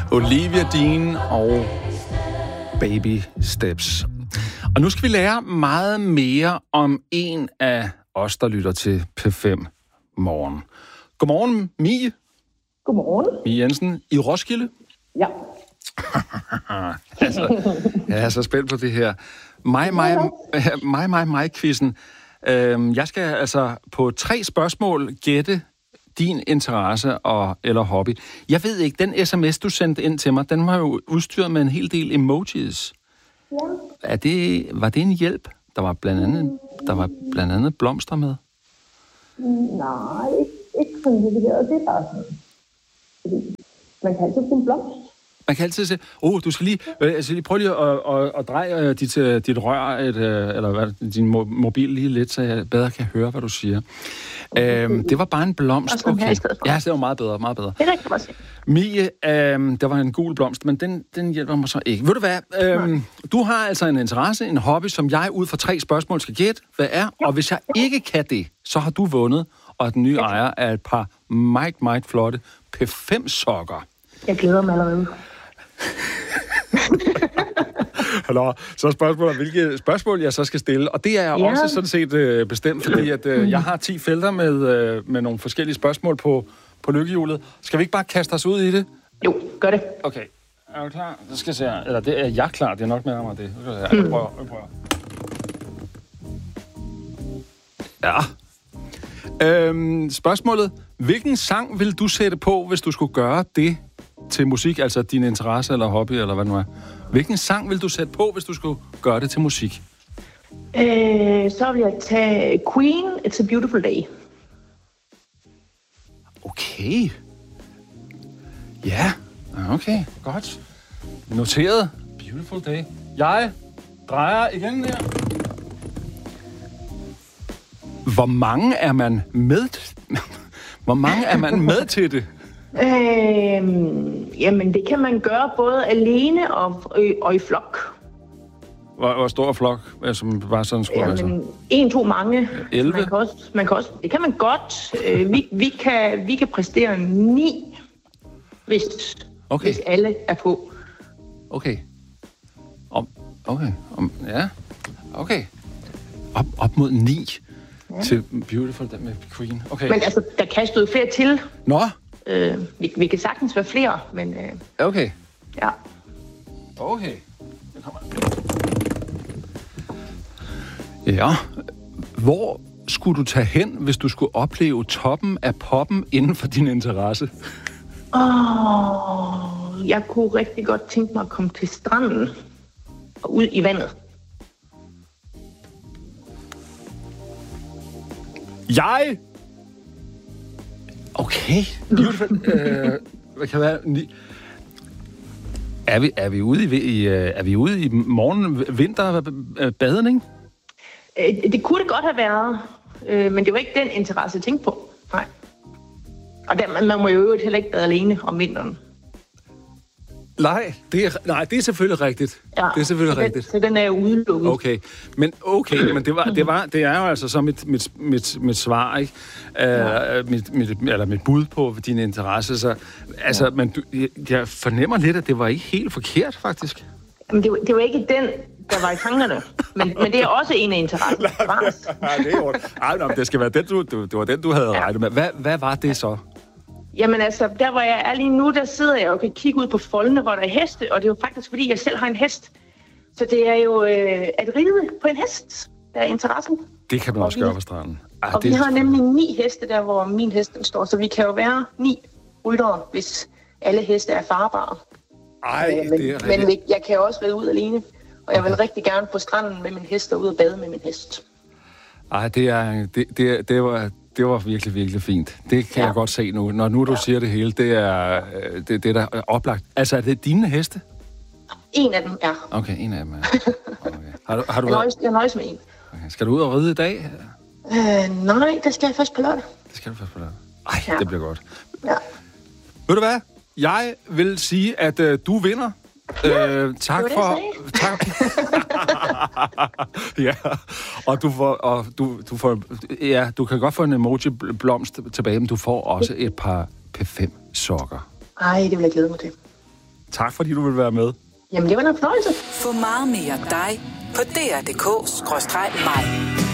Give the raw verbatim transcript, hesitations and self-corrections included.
Olivia Dean og Baby Steps. Og nu skal vi lære meget mere om en af os, der lytter til P fem Morgen. Godmorgen, Mie. Godmorgen. Mie Jensen i Roskilde. Ja. altså, jeg er så spændt på det her. Mig, mig, mig, mig, mig, quizzen. Øhm, jeg skal altså på tre spørgsmål gætte din interesse og, eller hobby. Jeg ved ikke, den sms, du sendte ind til mig, den var jo udstyret med en hel del emojis. Ja. Er det, var det en hjælp? Der var blandt andet, der var blandt andet blomster med? Nej, ikke, ikke sådan det der. Det er bare sådan. Fordi man kan altid finde blomst. Man kan altid se, åh, oh, du skal lige, øh, altså lige prøve lige at, at, at dreje dit, dit rør, et, eller hvad, din mobil lige lidt, så jeg bedre kan høre, hvad du siger. Okay. Øhm, det var bare en blomst. Okay. Ja, det var meget bedre, meget bedre. Det er rigtigt, også. Mie, øhm, der var en gul blomst, men den, den hjælper mig så ikke. Ved du hvad, øhm, du har altså en interesse, en hobby, som jeg ud fra tre spørgsmål skal gætte, hvad er, ja. Og hvis jeg ikke kan det, så har du vundet, og den nye ja. ejer er et par meget, meget flotte P fem sokker. Jeg glæder mig allerede. Nå, så spørgsmålet, hvilke spørgsmål jeg så skal stille. Og det er ja. også sådan set øh, bestemt, fordi at, øh, jeg har ti felter med, øh, med nogle forskellige spørgsmål på, på lykkehjulet. Skal vi ikke bare kaste os ud i det? Jo, gør det. Okay, er du klar? Så skal jeg se her. Eller det er jeg klar, det er nok med mig det. Jeg prøver, jeg prøver. Ja. Øhm, spørgsmålet, hvilken sang vil du sætte på, hvis du skulle gøre det til musik, altså din interesse eller hobby, eller hvad det nu er? Hvilken sang vil du sætte på, hvis du skulle gøre det til musik? Øh, så vil jeg tage Queen, It's a Beautiful Day. Okay. Ja, okay, godt. Noteret. Beautiful Day. Jeg drejer igen der. Hvor mange er man med? Hvor mange er man med til det? Øhm, jamen, det kan man gøre både alene og, og i flok. Hvor, hvor stor flok? Altså, bare sådan skulle jamen, altså. En, to, mange. elleve? Man kan også, man kan også, det kan man godt. Øh, vi, vi, kan, vi kan præstere ni, hvis, okay. hvis alle er på. Okay. Om, okay. Om, ja. Okay. Op, op mod ni ja. Til Beautiful Day med Queen. Okay. Men altså, der kan stå flere til. Nå. Øh, vi, vi kan sagtens være flere, men... Øh, okay. Ja. Okay. Det kommer. Ja. Hvor skulle du tage hen, hvis du skulle opleve toppen af poppen inden for din interesse? Åh, oh, jeg kunne rigtig godt tænke mig at komme til stranden og ud i vandet. Jeg... Okay. Beautiful. øh, hvad kan være... Er vi, er vi ude i, i er vi ude i morgen vinterbadning? Øh, det kunne det godt have været, øh, men det var ikke den interesse, jeg tænkte på. Nej. Og der, man må jo heller ikke bade alene om vinteren. Nej, det er, nej, det er selvfølgelig rigtigt. Ja, det er selvfølgelig så rigtigt. Den, så den er jo udelukket. Okay, men okay, men det var, det var, det er jo altså så mit, mit, mit, mit svar, ikke? Ja. Uh, mit, mit, eller mit bud på din interesse. Så, altså, ja. Men du, jeg fornemmer lidt, at det var ikke helt forkert, faktisk. Men det var, det var ikke den, der var i tankerne. Men, men det er også en af interesserne. Nej, det er jo... Ej, nej, det skal være den, du, det var den, du havde ja. regnet med. Hvad, hvad var det så? Jamen altså, der hvor jeg er lige nu, der sidder jeg og kan kigge ud på foldene, hvor der er heste, og det er jo faktisk, fordi jeg selv har en hest. Så det er jo øh, at ride på en hest, der er interessen. Det kan man og også vi, gøre på stranden. Ej, og det vi har nemlig ni heste der, hvor min hest står, så vi kan jo være ni ryttere, hvis alle heste er farbare. Ej, øh, men, det er rigtigt. Men jeg kan jo også ride ud alene, og jeg vil okay. rigtig gerne på stranden med min hest og ud og bade med min hest. Ej, det er... Det, det, det var... Det var virkelig, virkelig fint. Det kan ja. jeg godt se nu. Når nu du ja. siger det hele, det er det, det der er oplagt. Altså, er det dine heste? En af dem, ja. Okay, en af dem, ja. Okay. Har du, har du jeg, nøjes, jeg nøjes med en. Okay. Skal du ud og ride i dag? Øh, nej, det skal jeg først på lørdag. Det skal du først på lørdag. Ej, ja. det bliver godt. Ja. Ved du hvad? Jeg vil sige, at uh, du vinder. Ja, øh, tak det for tak. Ja, og du får og du du får ja, du kan godt få en emoji blomst tilbage, men du får også et par P fem sokker. Ej, det vil jeg glæde mig til. Tak fordi du vil være med. Jamen, det var en fornøjelse. Få meget mere dig på d r punktum d k skråstreg mig.